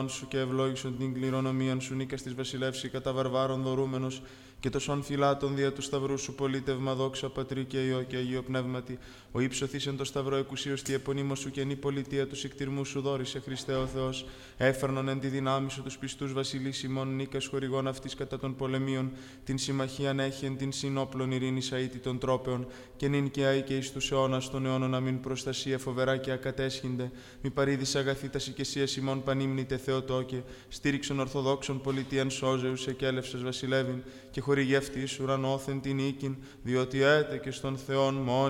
σου και ευλόγησον την κληρονομίαν σου, νίκα της βασιλεύση κατά βαρβάρων δωρούμενος, και τοσών φυλάτων δια του σταυρού σου πολίτευμα, δόξα Πατρί και Υιό και Αγίο Πνεύματι. Ο ύψωθης εν το σταυρό εκουσίως τη επωνύμω σου και νη πολιτεία του ικτυρμού σου δόρισε, Χριστέ ο Θεός. Έφερνον εν τη δυνάμει σου τους πιστούς βασιλείς ημών, νίκας χορηγών αυτής κατά των πολεμίων, την συμμαχίαν έχει εν την συνόπλων ειρήνης αήτη των τρόπεων, και νυν και αεί και εις τους αιώνας των αιώνων αμήν προστασία φοβερά και ακατέσχυνται. Μη παρήδης αγαθήτας οικεσίας ημών πανύμνητε Θεοτόκε, στήριξον ορθοδόξων πολιτείαν σώζεους εκέλευσες βασιλεύειν, και χορηγεύτη εις ουρανόθεν την οίκην, διότι έτε και στον Θεόν μόνοι